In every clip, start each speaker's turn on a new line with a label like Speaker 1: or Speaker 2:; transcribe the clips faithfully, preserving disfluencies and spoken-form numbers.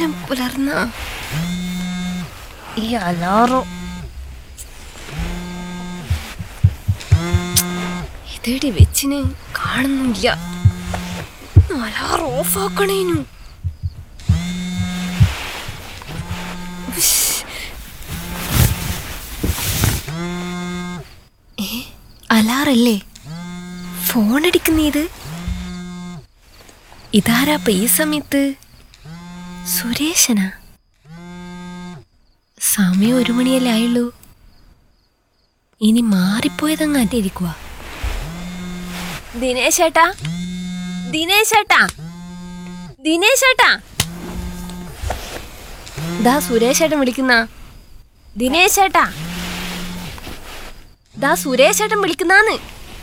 Speaker 1: നേരം പുലർന്ന ഈ അലാറോ ഇതേടി വെച്ചിന് കാണുന്നില്ല. അലാറം ഓഫാക്കണേനു. ഏ അലാറല്ലേ? ഫോൺ അടിക്കുന്നേത് ഇതാരാപ്പ ഈ സമയത്ത്? സുരേഷനാ? സമയം ഒരു മണിയല്ലേ ആയുള്ളൂ. ഇനി മാറിപ്പോയതങ്ങാറ്റ ഇരിക്കുക. ദിനേശേട്ടാ, ദിനേശേട്ടാ, ദിനേശേട്ടാ, ദാ സുരേഷേട്ടൻ വിളിക്കുന്ന. ദിനേശേട്ടാ, ദാ സുരേഷേട്ടൻ വിളിക്കുന്നാന്ന്.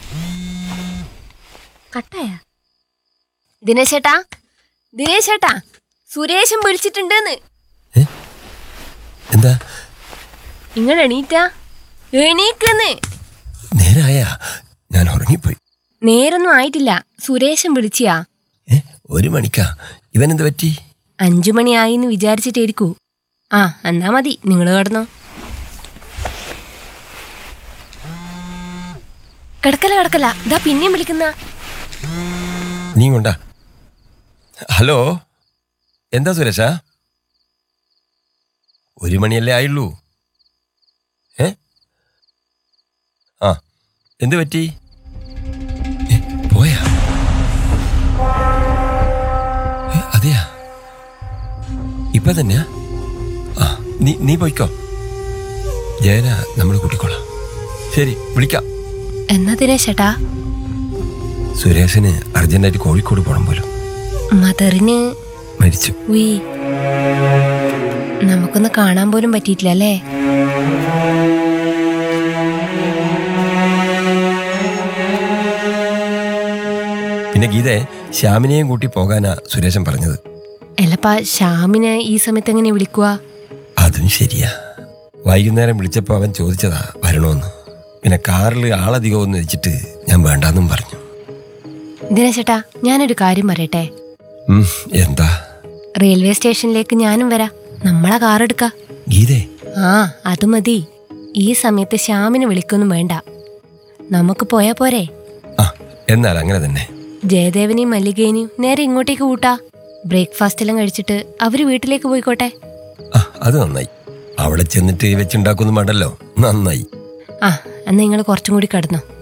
Speaker 1: കട്ടായ? ദിനേശേട്ടാ, ദിനേശേട്ടാ, സുരേഷൻ വിളിച്ചിട്ടുണ്ടെന്ന്.
Speaker 2: എന്താ?
Speaker 1: നിങ്ങൾ എണീറ്റാ? എണീക്കെന്ന്.
Speaker 2: നേരായ? ഞാൻ ഉറങ്ങിപ്പോയി.
Speaker 1: നേരൊന്നും ആയിട്ടില്ല. സുരേഷൻ വിളിച്ചിയാ.
Speaker 2: ഏ ഒരു മണിക്കാ? ഇവനെന്ത് പറ്റി?
Speaker 1: അഞ്ചു മണിയായിന്ന് വിചാരിച്ചിട്ടേരിക്കൂ. ആ എന്നാ മതി, നിങ്ങൾ കിടന്നോ. കിടക്കല കിടക്കല, ഇതാ പിന്നെയും വിളിക്കുന്ന.
Speaker 2: നീ കൊണ്ടാ. ഹലോ, എന്താ സുരേഷ? ഒരു മണിയല്ലേ ആയുള്ളൂ. ഏ ആ എന്ത് പറ്റി? പോയാ? അതെയാ? ഇപ്പൊ തന്നെയാ? ആ നീ നീ പോയിക്കോ. ജയന നമ്മൾ കൂട്ടിക്കോളാം. ശരി, വിളിക്കാം.
Speaker 1: എന്നാ ദിനേശേട്ടാ?
Speaker 2: സുരേഷന് അർജന്റായിട്ട് കോഴിക്കോട് പോണം പോലും.
Speaker 1: മദറിന്
Speaker 2: മരിച്ചു.
Speaker 1: നമുക്കൊന്ന് കാണാൻ പോലും പറ്റിയിട്ടില്ല അല്ലേ?
Speaker 2: പിന്നെ ഗീതേ, ശ്യാമിനെയും കൂട്ടി പോകാനാ സുരേഷൻ പറഞ്ഞത്.
Speaker 1: അല്ലപ്പാ, ശ്യാമിനെ ഈ സമയത്ത് എങ്ങനെ വിളിക്കുക?
Speaker 2: അതും ശരിയാ. വൈകുന്നേരം വിളിച്ചപ്പോൾ അവൻ ചോദിച്ചതാ വരണോന്ന്. പിന്നെ കാറിൽ ആളധികം ഒന്ന് വെച്ചിട്ട് ഞാൻ വേണ്ടാന്നും പറഞ്ഞു.
Speaker 1: ദിനേശേട്ടാ, ഞാനൊരു കാര്യം പറയട്ടെ?
Speaker 2: എന്താ?
Speaker 1: റെയിൽവേ സ്റ്റേഷനിലേക്ക് ഞാനും വരാം. നമ്മളെ കാർ എടുക്ക.
Speaker 2: ഗീതേ?
Speaker 1: ആ അത് മതി. ഈ സമയത്ത് ശ്യാമിനെ വിളിക്കൊന്നും വേണ്ട, നമുക്ക് പോയാ പോരെ?
Speaker 2: ആ എന്നാൽ അങ്ങനെ തന്നെ.
Speaker 1: ജയദേവനെയും മല്ലികേനെയും നേരെ ഇങ്ങോട്ടേക്ക് കൂട്ടാ. ബ്രേക്ക്ഫാസ്റ്റ് എല്ലാം കഴിച്ചിട്ട് അവര് വീട്ടിലേക്ക് പോയിക്കോട്ടെ.
Speaker 2: ആ അത് നന്നായി. അവിടെ ചെന്നിട്ട് വെച്ചുണ്ടാക്കൊന്നും വേണ്ടല്ലോ. നന്നായി.
Speaker 1: ആ എന്നാ നിങ്ങൾ കുറച്ചും കൂടി കിടന്നോ.